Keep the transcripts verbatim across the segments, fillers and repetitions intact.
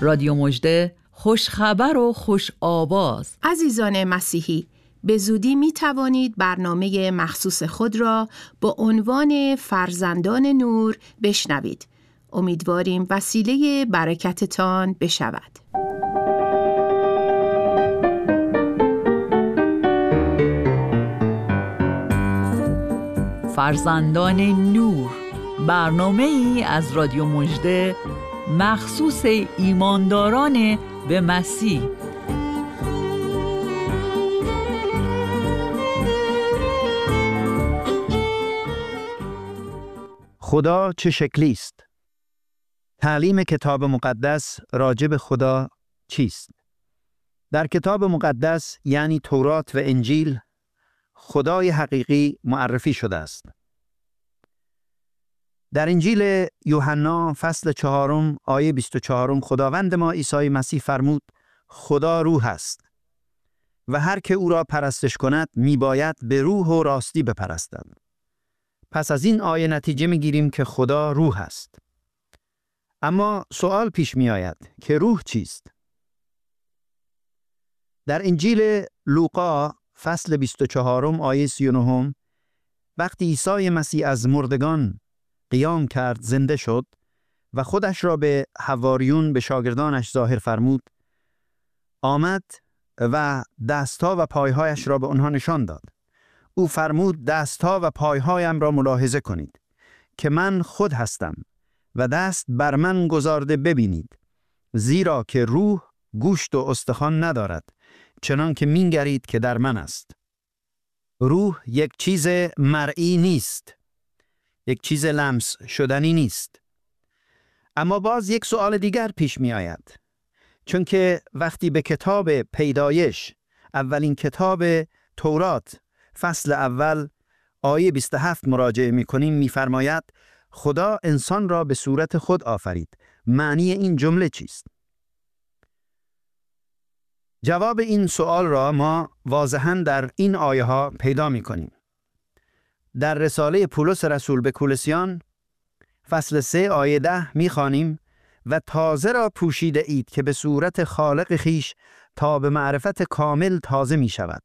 رادیو مژده، خوش خبر و خوش آواز. عزیزان مسیحی، به زودی می توانید برنامه مخصوص خود را با عنوان فرزندان نور بشنوید. امیدواریم وسیله برکتتان بشود. فرزندان نور، برنامه ای از رادیو مژده مخصوص ایمانداران به مسیح. خدا چه شکلی است؟ تعلیم کتاب مقدس راجع به خدا چیست؟ در کتاب مقدس یعنی تورات و انجیل خدای حقیقی معرفی شده است. در انجیل یوحنا فصل چهارم آیه بیست و چهار خداوند ما عیسی مسیح فرمود خدا روح است و هر که او را پرستش کند میباید به روح و راستی بپرستد. پس از این آیه نتیجه میگیریم که خدا روح است. اما سوال پیش می آید که روح چیست؟ در انجیل لوقا فصل بیست و چهار آیه سی و نه وقتی عیسی مسیح از مردگان قیام کرد، زنده شد و خودش را به حواریون، به شاگردانش ظاهر فرمود، آمد و دستها و پایهایش را به آنها نشان داد. او فرمود دستها و پایهایم را ملاحظه کنید که من خود هستم و دست بر من گذارده ببینید، زیرا که روح گوشت و استخوان ندارد چنان که مینگرید که در من است. روح یک چیز مرئی نیست، یک چیز لمس شدنی نیست. اما باز یک سوال دیگر پیش می آید، چون که وقتی به کتاب پیدایش، اولین کتاب تورات فصل اول آیه بیست و هفت مراجعه می کنیم، می فرماید خدا انسان را به صورت خود آفرید. معنی این جمله چیست؟ جواب این سوال را ما واضحاً در این آیه ها پیدا می کنیم. در رساله پولس رسول به کولوسیان فصل سه آیه ده می خوانیم و تازه را پوشیده اید که به صورت خالق خیش تا به معرفت کامل تازه می شود.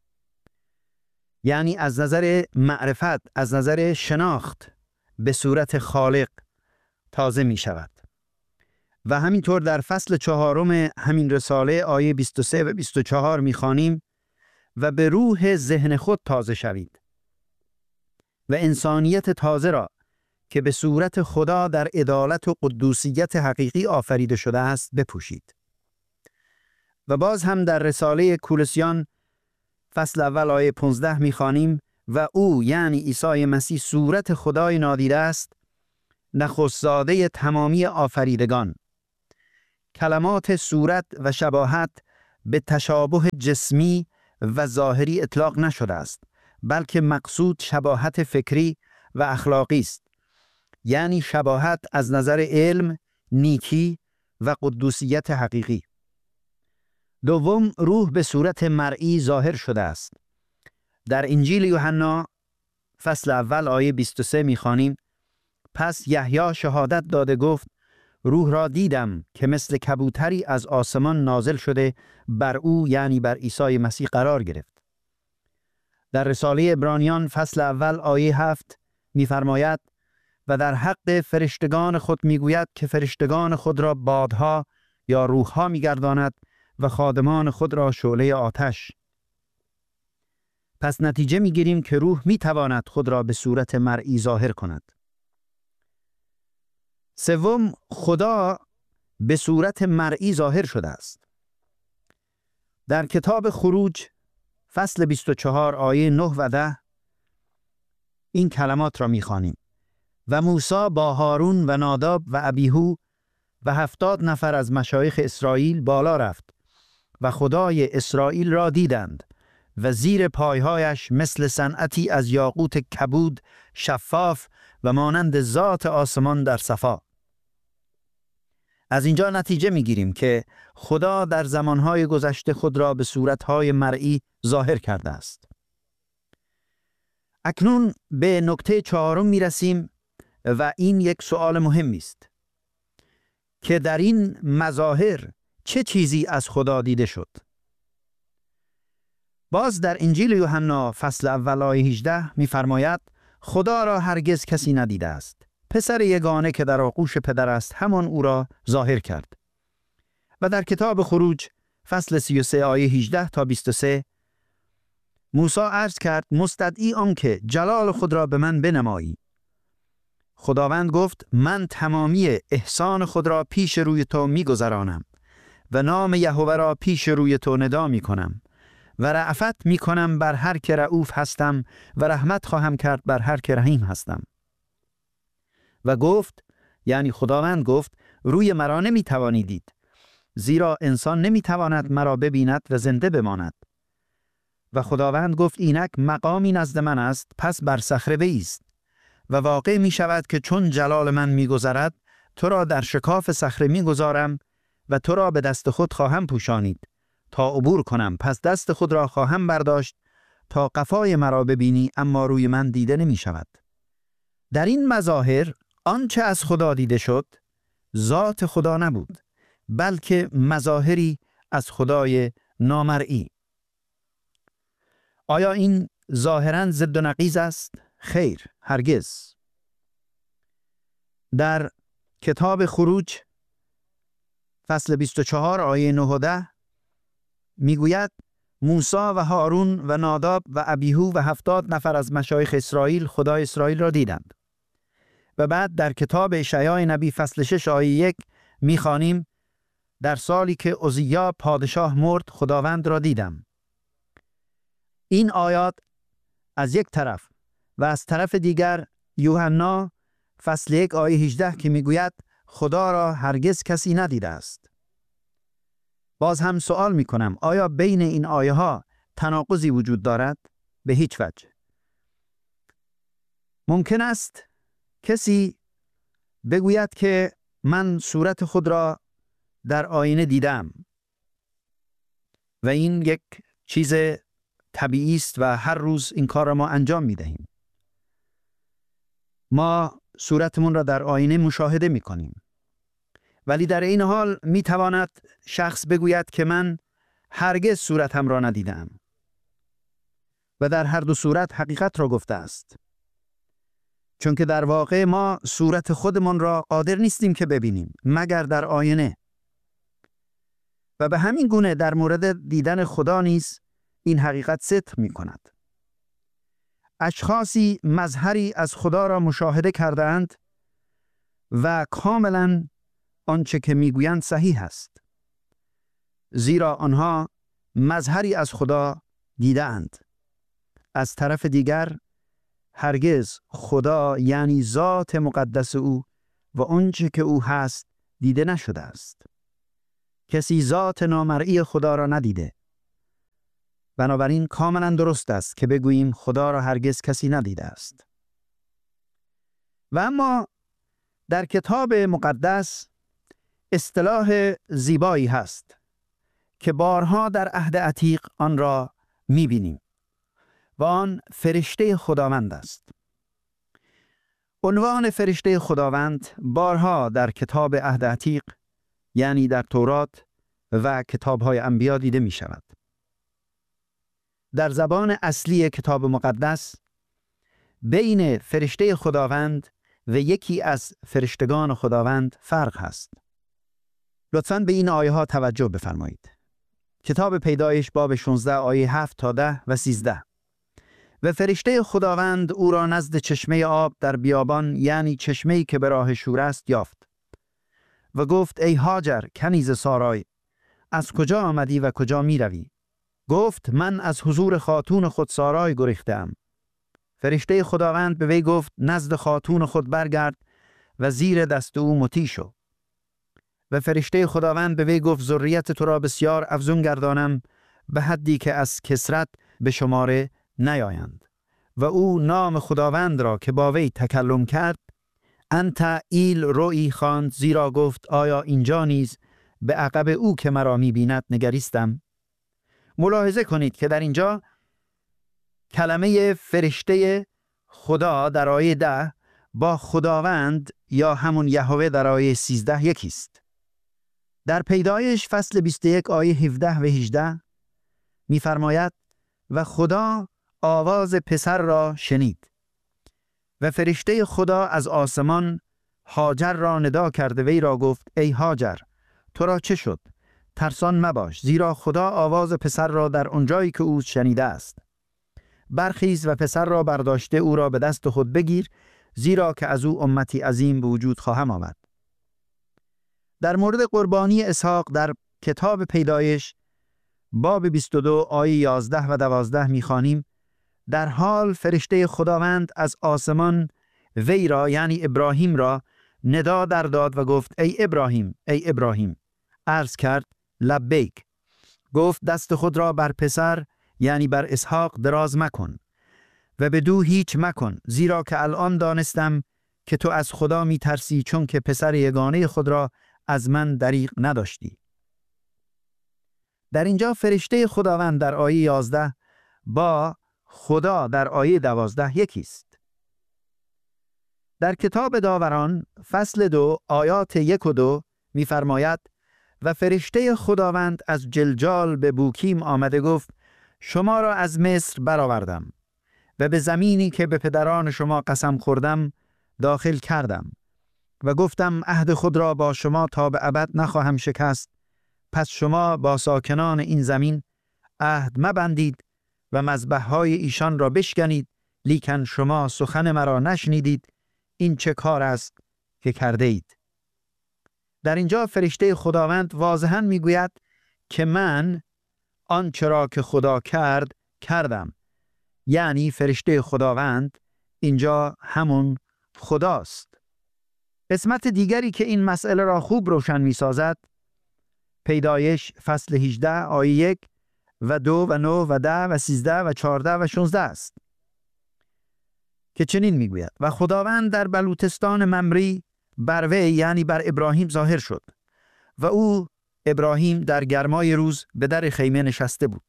یعنی از نظر معرفت، از نظر شناخت به صورت خالق تازه می شود. و همینطور در فصل چهارم همین رساله آیه بیست و سه و بیست و چهار می خوانیم و به روح ذهن خود تازه شوید و انسانیت تازه را که به صورت خدا در عدالت و قدوسیت حقیقی آفریده شده است بپوشید. و باز هم در رساله کولوسیان فصل اول آیه پانزده می خوانیم و او یعنی عیسی مسیح صورت خدای نادیده است، نخست زاده تمامی آفریدگان. کلمات صورت و شباهت به تشابه جسمی و ظاهری اطلاق نشده است، بلکه مقصود شباهت فکری و اخلاقی است، یعنی شباهت از نظر علم، نیکی و قدوسیت حقیقی. دوم، روح به صورت مرئی ظاهر شده است. در انجیل یوحنا فصل اول آیه بیست و سه می‌خوانیم پس یحیی شهادت داده گفت روح را دیدم که مثل کبوتری از آسمان نازل شده بر او یعنی بر عیسی مسیح قرار گرفت. در رساله عبرانیان فصل اول آیه هفت می‌فرماید و در حق فرشتگان خود میگوید که فرشتگان خود را بادها یا روحها میگرداند و خادمان خود را شعله آتش. پس نتیجه میگیریم که روح میتواند خود را به صورت مرئی ظاهر کند. سوم، خدا به صورت مرئی ظاهر شده است. در کتاب خروج فصل بیست و چهار آیه نه و ده این کلمات را میخوانیم و موسی با هارون و ناداب و ابیهو و هفتاد نفر از مشایخ اسرائیل بالا رفت و خدای اسرائیل را دیدند و زیر پایهایش مثل صنعتی از یاقوت کبود شفاف و مانند ذات آسمان در صفا. از اینجا نتیجه میگیریم که خدا در زمانهای گذشته خود را به صورتهای مرئی ظاهر کرده است. اکنون به نکته چهارم میرسیم و این یک سوال مهمی است که در این مظاهر چه چیزی از خدا دیده شد. باز در انجیل یوحنا فصل اول آیه هجده می‌فرماید خدا را هرگز کسی ندیده است. پسر یگانه که در آغوش پدر است همان او را ظاهر کرد. و در کتاب خروج فصل سی و سه آیه هجده تا بیست و سه موسی عرض کرد مستدعی آنکه جلال خود را به من بنمایی. خداوند گفت من تمامی احسان خود را پیش روی تو می‌گذرانم و نام یهوه را پیش روی تو ندا می‌کنم و رأفت می‌کنم بر هر که رؤوف هستم و رحمت خواهم کرد بر هر که رحیم هستم. و گفت، یعنی خداوند گفت روی مرا نمی‌توانی دید، زیرا انسان نمی‌تواند مرا ببیند و زنده بماند. و خداوند گفت اینک مقامی نزد من است، پس بر صخره بایست. و واقع می شود که چون جلال من می گذرد تو را در شکاف صخره می گذارم و تو را به دست خود خواهم پوشانید تا عبور کنم. پس دست خود را خواهم برداشت تا قفای مرا ببینی، اما روی من دیده نمی شود. در این مظاهر آنچه از خدا دیده شد ذات خدا نبود، بلکه مظاهری از خدای نامرئی. آیا این ظاهراً ضد و نقیض است؟ خیر، هرگز. در کتاب خروج فصل بیست و چهار آیه نه و ده میگوید موسی و هارون و ناداب و ابیهو و هفتاد نفر از مشایخ اسرائیل خدای اسرائیل را دیدند. و بعد در کتاب اشعیا نبی فصل شش آیه یک میخوانیم در سالی که عزیا پادشاه مرد خداوند را دیدم. این آیات از یک طرف و از طرف دیگر یوحنا فصل یک آیه هجده که میگوید خدا را هرگز کسی ندیده است. باز هم سوال میکنم آیا بین این آیه ها تناقضی وجود دارد؟ به هیچ وجه. ممکن است کسی بگوید که من صورت خود را در آینه دیدم و این یک چیز طبیعی است و هر روز این کار را ما انجام میدهیم. ما صورتمون را در آینه مشاهده میکنیم، ولی در این حال میتواند شخص بگوید که من هرگز صورتم را ندیدم و در هر دو صورت حقیقت را گفته است، چون که در واقع ما صورت خودمان را قادر نیستیم که ببینیم مگر در آینه. و به همین گونه در مورد دیدن خدا نیز این حقیقت صدق می کند. اشخاصی مظهری از خدا را مشاهده کردند و کاملا آنچه که میگویند صحیح است، زیرا آنها مظهری از خدا دیدند. از طرف دیگر هرگز خدا یعنی ذات مقدس او و آنچه که او هست دیده نشده است. کسی ذات نامرئی خدا را ندیده. بنابراین کاملا درست است که بگوییم خدا را هرگز کسی ندیده است. و اما در کتاب مقدس اصطلاح زیبایی هست که بارها در عهد عتیق آن را می‌بینیم و آن فرشته خداوند است. عنوان فرشته خداوند بارها در کتاب عهد عتیق یعنی در تورات و کتاب‌های انبیا دیده می‌شود. در زبان اصلی کتاب مقدس بین فرشته خداوند و یکی از فرشتگان خداوند فرق هست. لطفاً به این آیه ها توجه بفرمایید. کتاب پیدایش باب شانزده آیه هفت تا ده و سیزده. و فرشته خداوند او را نزد چشمه آب در بیابان یعنی چشمه‌ای که به راه شور است یافت و گفت ای هاجر کنیز سارای، از کجا آمدی و کجا می روی؟ گفت من از حضور خاتون خود سارای گریختم. فرشته خداوند به وی گفت نزد خاتون خود برگرد و زیر دست او مطیع شو. و فرشته خداوند به وی گفت ذریت تو را بسیار افزون گردانم به حدی که از کثرت به شماره نیایند. و او نام خداوند را که با وی تکلم کرد انت ایل روئی خواند، زیرا گفت آیا اینجا نیز به عقب او که مرا می‌بیند نگریستم. ملاحظه کنید که در اینجا کلمه فرشته خدا در آیه ده با خداوند یا همون یهوه در آیه سیزده یکی است. در پیدایش فصل بیست و یک آیه هفده و هجده می‌فرماید و خدا آواز پسر را شنید و فرشته خدا از آسمان هاجر را ندا کرده وی را گفت ای هاجر تو را چه شد؟ ترسان مباش، زیرا خدا آواز پسر را در آنجایی که او شنیده است. برخیز و پسر را برداشته او را به دست خود بگیر، زیرا که از او امتی عظیم به وجود خواهم آمد. در مورد قربانی اسحاق در کتاب پیدایش باب بیست و دو آیه یازده و دوازده می‌خوانیم در حال فرشته خداوند از آسمان وی را یعنی ابراهیم را ندا در داد و گفت ای ابراهیم ای ابراهیم. عرض کرد لبیک. گفت دست خود را بر پسر یعنی بر اسحاق دراز مکن و بدو هیچ مکن، زیرا که الان دانستم که تو از خدا می ترسی، چون که پسر یگانه خود را از من دریغ نداشتی. در اینجا فرشته خداوند در آیه یازده با خدا در آیه دوازده یکی است. در کتاب داوران فصل دو آیات یک و دو می‌فرماید و فرشته خداوند از جلجال به بوکیم آمده گفت شما را از مصر برآوردم و به زمینی که به پدران شما قسم خوردم داخل کردم و گفتم عهد خود را با شما تا به ابد نخواهم شکست. پس شما با ساکنان این زمین عهد مبندید و مذبح‌های ایشان را بشکنید، لیکن شما سخن مرا نشنیدید. این چه کار است که کرده اید؟ در اینجا فرشته خداوند واضحاً میگوید که من آنچه را که خدا کرد کردم. یعنی فرشته خداوند اینجا همون خداست. قسمت دیگری که این مسئله را خوب روشن می‌سازد پیدایش فصل هجده آیه یک و دو و نه و ده و سیزده و چهارده و شانزده است که چنین میگوید و خداوند در بلوتستان ممری بر وی یعنی بر ابراهیم ظاهر شد و او ابراهیم در گرمای روز به در خیمه نشسته بود.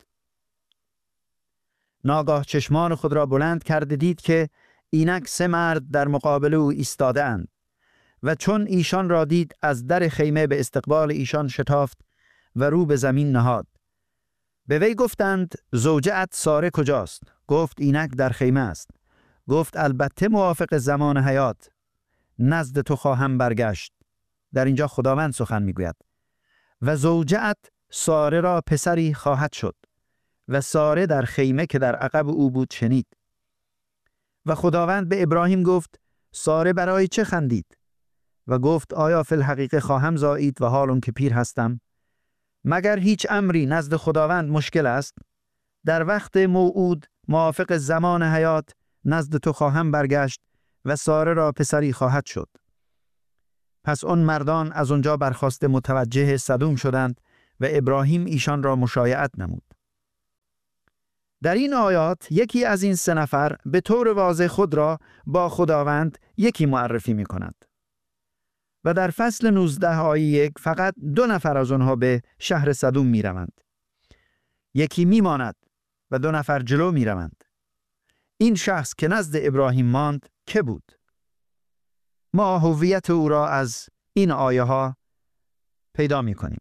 ناگاه چشمان خود را بلند کرده دید که اینک سه مرد در مقابل او ایستاده اند و چون ایشان را دید از در خیمه به استقبال ایشان شتافت و رو به زمین نهاد. به وی گفتند زوجه‌ات ساره کجاست؟ گفت اینک در خیمه است. گفت البته موافق زمان حیات نزد تو خواهم برگشت. در اینجا خداوند سخن میگوید و زوجه‌ات ساره را پسری خواهد شد و ساره در خیمه که در عقب او بود شنید. و خداوند به ابراهیم گفت ساره برای چه خندید؟ و گفت آیا فی الحقیقه خواهم زایید و حالون که پیر هستم؟ مگر هیچ امری نزد خداوند مشکل است؟ در وقت موعود موافق زمان حیات نزد تو خواهم برگشت و ساره را پسری خواهد شد. پس آن مردان از آنجا برخاسته متوجه سدوم شدند و ابراهیم ایشان را مشایعت نمود. در این آیات یکی از این سه نفر به طور واضح خود را با خداوند یکی معرفی می کند. و در فصل نوزده آیه یک فقط دو نفر از آنها به شهر سدوم می روند. یکی می ماند و دو نفر جلو می روند. این شخص که نزد ابراهیم ماند که بود؟ ما هویت او را از این آیه ها پیدا می کنیم.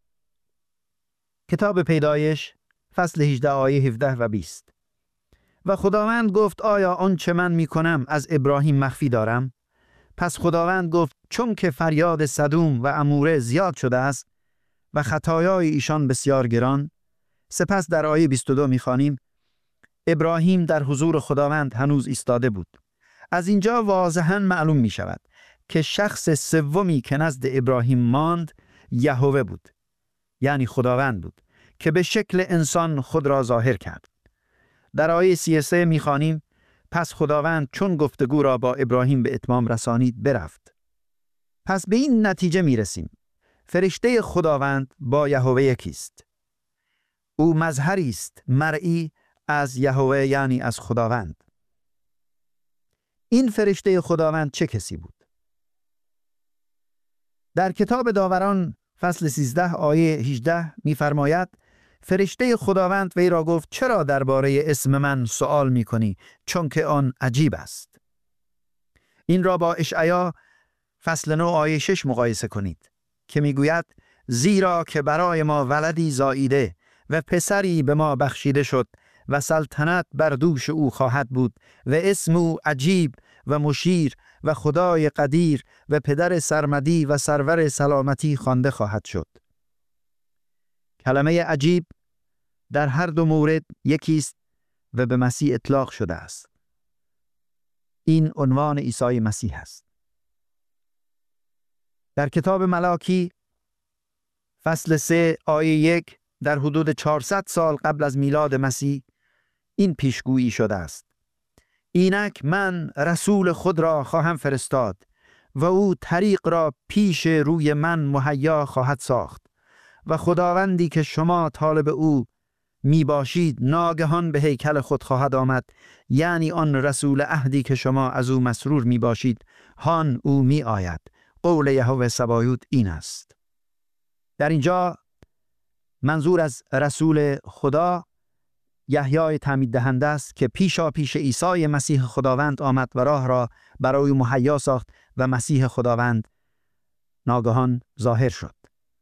کتاب پیدایش فصل هجده آیه هفده و بیست و خداوند گفت آیا آنچه من می کنم از ابراهیم مخفی دارم؟ پس خداوند گفت چون که فریاد سدوم و عموره زیاد شده است و خطایای ایشان بسیار گران. سپس در آیه بیست و دو می خوانیم ابراهیم در حضور خداوند هنوز ایستاده بود. از اینجا واضحاً معلوم می شود که شخص سومی که نزد ابراهیم ماند یهوه بود، یعنی خداوند بود که به شکل انسان خود را ظاهر کرد. در آیه سی و سه می خوانیم پس خداوند چون گفتگو را با ابراهیم به اتمام رسانید برفت. پس به این نتیجه می رسیم فرشته خداوند با یهوه یکیست. او مظهری است مرئی از یهوه یعنی از خداوند. این فرشته خداوند چه کسی بود؟ در کتاب داوران فصل سیزده آیه هجده می‌فرماید فرشته خداوند وی را گفت چرا درباره اسم من سوال می‌کنی چون که آن عجیب است. این را با اشعیا فصل نه آیه شش مقایسه کنید که می‌گوید زیرا که برای ما ولدی زاییده و پسری به ما بخشیده شد و سلطنت بر دوش او خواهد بود و اسم او عجیب و مشیر و خدای قدیر و پدر سرمدی و سرور سلامتی خوانده خواهد شد. کلمه عجیب در هر دو مورد یکیست و به مسیح اطلاق شده است. این عنوان عیسی مسیح است. در کتاب ملاکی فصل سه آیه یک در حدود چهارصد سال قبل از میلاد مسیح این پیشگویی شده است: اینک من رسول خود را خواهم فرستاد و او طریق را پیش روی من مهیا خواهد ساخت و خداوندی که شما طالب او می باشید ناگهان به هیکل خود خواهد آمد، یعنی آن رسول عهدی که شما از او مسرور می باشید هان او می آید. قول یهوه سبایوت این است. در اینجا منظور از رسول خدا یحیای تعمید دهنده است که پیشا پیش عیسی مسیح خداوند آمد و راه را برای مهیا ساخت و مسیح خداوند ناگهان ظاهر شد.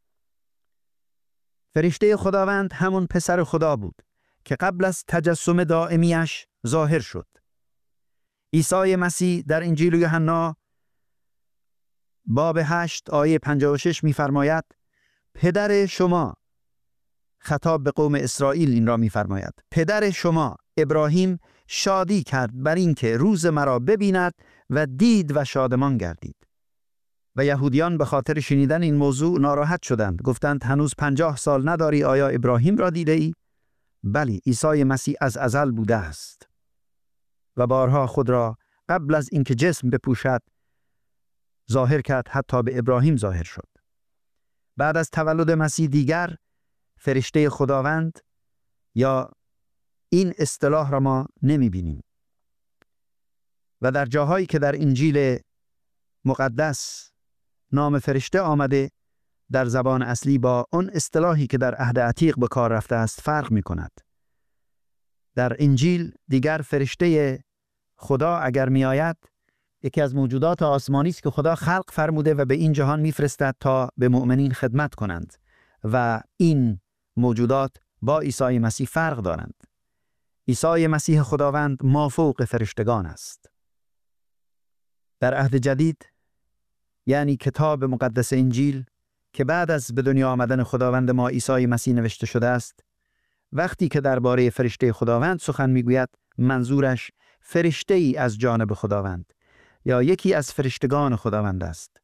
فرشته خداوند همون پسر خدا بود که قبل از تجسم دائمیش ظاهر شد. عیسی مسیح در انجیل یوحنا باب هشت آیه پنجاه و شش می‌فرماید: پدر شما، خطاب به قوم اسرائیل این را می‌فرماید، پدر شما ابراهیم شادی کرد بر این که روز مرا ببیند و دید و شادمان گردید. و یهودیان به خاطر شنیدن این موضوع ناراحت شدند. گفتند هنوز پنجاه سال نداری، آیا ابراهیم را دیده ای؟ بلی، عیسی مسیح از ازل بوده است و بارها خود را قبل از اینکه جسم بپوشد ظاهر کرد، حتی به ابراهیم ظاهر شد. بعد از تولد مسیح دیگر فرشته خداوند یا این اصطلاح را ما نمی بینیم و در جاهایی که در انجیل مقدس نام فرشته آمده در زبان اصلی با اون اصطلاحی که در عهد عتیق به کار رفته است فرق می کند. در انجیل دیگر فرشته خدا اگر می آید یکی از موجودات آسمانی است که خدا خلق فرموده و به این جهان می فرستد تا به مؤمنین خدمت کنند و این موجودات با عیسی مسیح فرق دارند. عیسی مسیح خداوند مافوق فرشتگان است. در عهد جدید یعنی کتاب مقدس انجیل که بعد از به دنیا آمدن خداوند ما عیسی مسیح نوشته شده است، وقتی که درباره فرشته خداوند سخن میگوید منظورش فرشته ای از جانب خداوند یا یکی از فرشتگان خداوند است.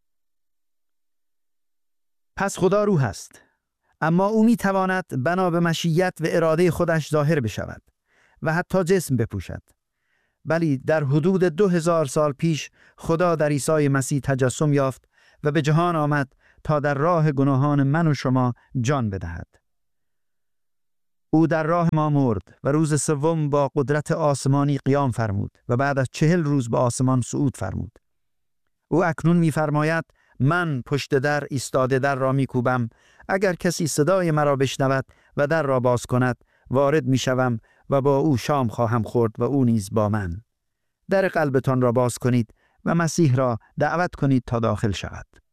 پس خدا روح است، اما او میتواند بنا به مشیت و اراده خودش ظاهر بشود و حتی جسم بپوشد. ولی در حدود دو هزار سال پیش خدا در عیسی مسیح تجسم یافت و به جهان آمد تا در راه گناهان من و شما جان بدهد. او در راه ما مرد و روز سوم با قدرت آسمانی قیام فرمود و بعد از چهل روز به آسمان صعود فرمود. او اکنون می‌فرماید: من پشت در ایستاده در را می‌کوبم، اگر کسی صدای مرا بشنود و در را باز کند وارد می‌شوم و با او شام خواهم خورد و او نیز با من. در قلبتان را باز کنید و مسیح را دعوت کنید تا داخل شود.